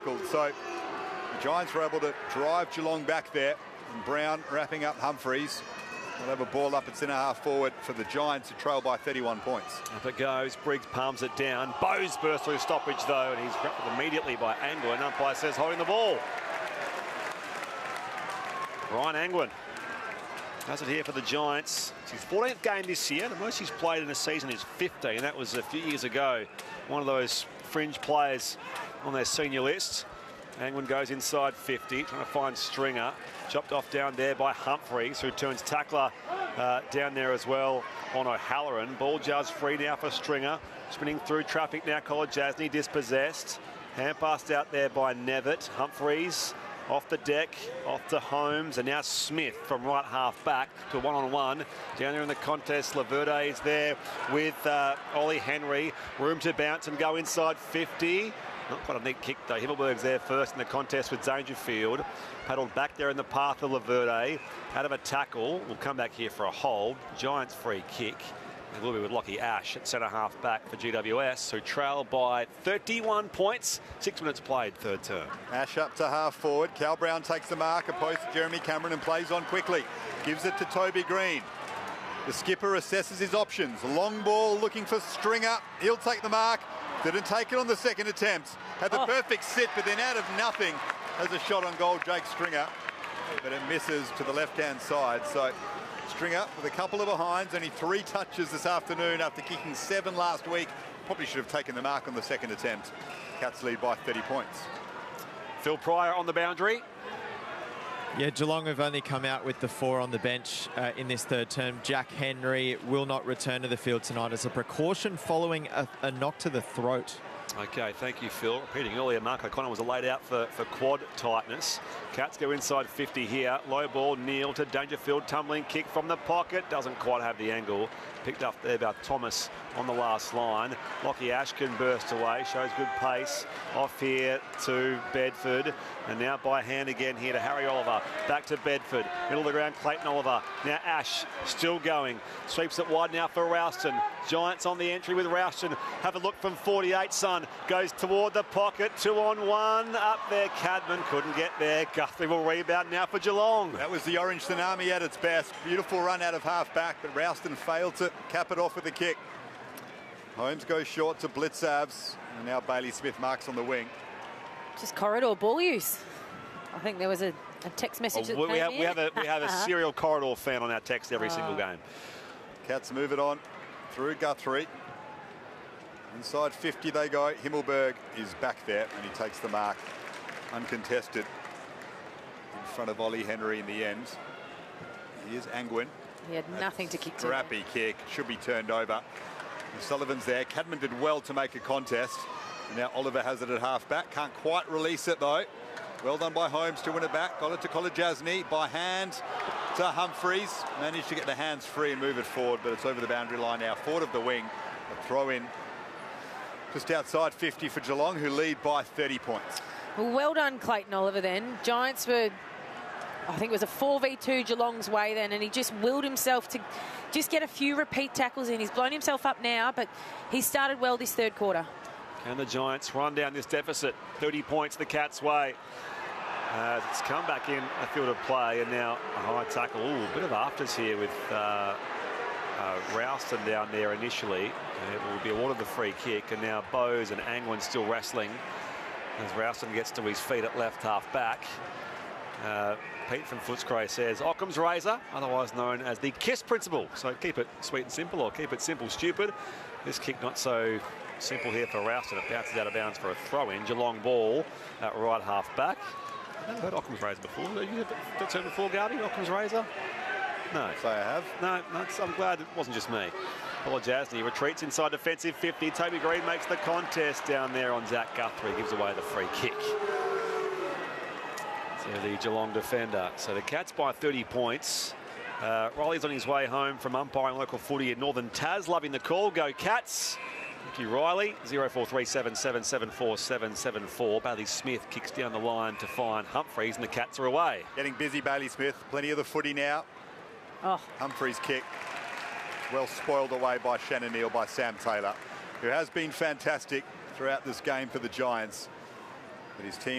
So the Giants were able to drive Geelong back there, and Brown wrapping up Humphreys. They'll have a ball up at centre half forward for the Giants, who trail by 31 points. Up it goes. Briggs palms it down. Bowes bursts through stoppage though, and he's wrapped up immediately by Angwin. Umpire says holding the ball. Ryan Angwin has it here for the Giants. It's his 14th game this year. The most he's played in a season is 50, and that was a few years ago. One of those fringe players on their senior list. Angwin goes inside 50, trying to find Stringer. Chopped off down there by Humphreys, who turns tackler down there as well on O'Halloran. Ball just free now for Stringer. Spinning through traffic now, Kolodjasny dispossessed. Hand passed out there by Nevitt. Humphreys off the deck, off to Holmes, and now Smith from right half back to one-on-one. Down there in the contest, Laverde is there with Ollie Henry. Room to bounce and go inside 50. Not quite a neat kick though. Himmelberg's there first in the contest with Dangerfield. Paddled back there in the path of Laverde. Out of a tackle. We'll come back here for a hold. Giants free kick. It will be with Lockie Ash at centre half back for GWS, who trail by 31 points. 6 minutes played, third term. Ash up to half forward. Cal Brown takes the mark, opposed to Jeremy Cameron, and plays on quickly. Gives it to Toby Green. The skipper assesses his options. Long ball looking for Stringer. He'll take the mark. Didn't take it on the second attempt. Had the perfect sit, but then out of nothing has a shot on goal, Jake Stringer. But it misses to the left-hand side. So Stringer with a couple of behinds, only 3 touches this afternoon after kicking 7 last week. Probably should have taken the mark on the second attempt. Cats lead by 30 points. Phil Pryor on the boundary. Yeah, Geelong have only come out with the 4 on the bench in this third term. Jack Henry will not return to the field tonight as a precaution following a knock to the throat. Okay, thank you, Phil. Repeating earlier, Mark O'Connor was laid out for quad tightness. Cats go inside 50 here. Low ball, Neal to Dangerfield. Tumbling kick from the pocket. Doesn't quite have the angle. Picked up there by Thomas on the last line. Lockie Ashkin bursts away. Shows good pace. Off here to Bedford. And now by hand again here to Harry Oliver. Back to Bedford. Middle of the ground, Clayton Oliver. Now Ash still going. Sweeps it wide now for Rouston. Giants on the entry with Rouston. Have a look from 48, Son. Goes toward the pocket. 2-on-1. Up there, Cadman couldn't get there. Guthrie will rebound now for Geelong. That was the Orange Tsunami at its best. Beautiful run out of half back, but Rouston failed to cap it off with a kick. Holmes goes short to Blitzavs. And now Bailey Smith marks on the wing. Just corridor ball use. I think there was a text message that we have a serial corridor fan on our text every single game. Cats move it on through Guthrie. Inside 50 they go. Himmelberg is back there and he takes the mark uncontested in front of Ollie Henry in the end. Here's Angwin. He had nothing to kick to. Scrappy kick, should be turned over. And Sullivan's there. Cadman did well to make a contest. And now Oliver has it at half back. Can't quite release it though. Well done by Holmes to win it back. Got it to Kolodjasny by hand to Humphreys. Managed to get the hands free and move it forward, but it's over the boundary line now. Forward of the wing. A throw in just outside 50 for Geelong, who lead by 30 points. Well done, Clayton Oliver then. Giants were, I think it was a 4v2 Geelong's way then, and he just willed himself to just get a few repeat tackles in. He's blown himself up now, but he started well this third quarter. Can the Giants run down this deficit? 30 points the Cats' way. It's come back in a field of play, and now a high tackle. Ooh, a bit of afters here with Rouston down there initially. It will be awarded the free kick, and now Bowes and Angwin still wrestling as Rouston gets to his feet at left half back. Pete from Footscray says Occam's razor, otherwise known as the KISS principle. So keep it sweet and simple, or keep it simple stupid. This kick not so simple here for Rouston. It bounces out of bounds for a throw-in. Geelong ball at right half back. I've never heard Occam's razor before. Have you heard that term before, Gardy? Occam's razor? No. So I have. No, I'm glad it wasn't just me. Kolodjasny retreats inside defensive 50. Toby Green makes the contest down there on Zach Guthrie. Gives away the free kick to the Geelong defender. So the Cats by 30 points. Riley's on his way home from umpiring local footy in Northern Tas. Loving the call. Go Cats. Thank you, Riley. 0437774774. Bailey Smith kicks down the line to find Humphreys, and the Cats are away. Getting busy, Bailey Smith. Plenty of the footy now. Humphreys kick. Well spoiled away by Shannon Neal, by Sam Taylor, who has been fantastic throughout this game for the Giants. but his team